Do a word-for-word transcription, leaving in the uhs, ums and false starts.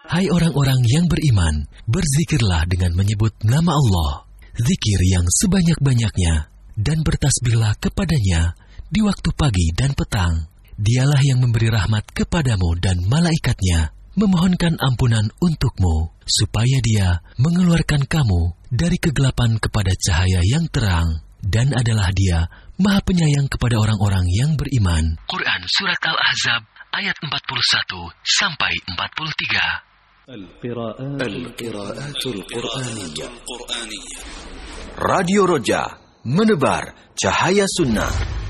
Hai orang-orang yang beriman, berzikirlah dengan menyebut nama Allah, zikir yang sebanyak-banyaknya, dan bertasbihlah kepadanya di waktu pagi dan petang. Dialah yang memberi rahmat kepadamu dan malaikatnya, memohonkan ampunan untukmu, supaya dia mengeluarkan kamu dari kegelapan kepada cahaya yang terang, dan adalah dia Maha Penyayang kepada orang-orang yang beriman. Quran Surat Al-Ahzab ayat empat puluh satu sampai empat puluh tiga. Al-Qira'atul Qur'aniyah. Radio Roja, menebar cahaya sunnah.